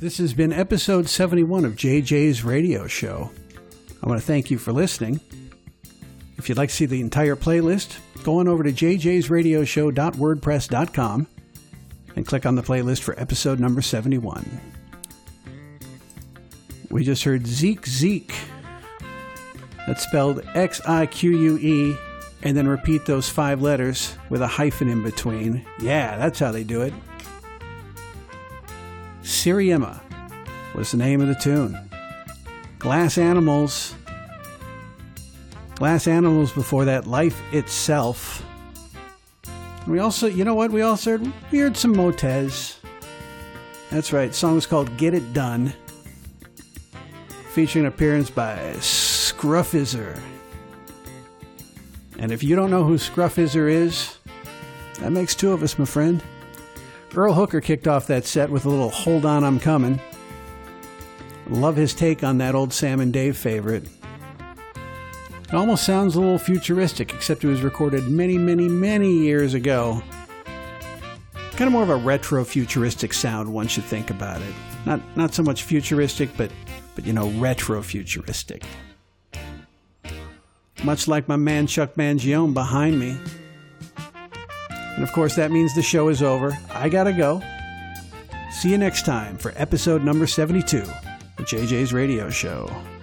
This has been episode 71 of JJ's Radio Show. I want to thank you for listening. If you'd like to see the entire playlist, go on over to jjsradioshow.wordpress.com and click on the playlist for episode number 71. We just heard Zeke Zeke. That's spelled X-I-Q-U-E, and then repeat those 5 letters with a hyphen in between. Yeah, that's how they do it. Siriema was the name of the tune. Glass Animals. Glass Animals before that, Life Itself. We also, you know what, we heard some Motez. That's right, the song is called Get It Done, featuring an appearance by Scruffizzer. And if you don't know who Scruffizzer is, that makes 2 of us, my friend. Earl Hooker kicked off that set with a little Hold On, I'm Coming. Love his take on that old Sam and Dave favorite. It almost sounds a little futuristic, except it was recorded many, many, many years ago. Kind of more of a retro-futuristic sound once you think about it. Not so much futuristic, but retro-futuristic. Much like my man Chuck Mangione behind me. And of course, that means the show is over. I gotta go. See you next time for episode number 72 of JJ's Radio Show.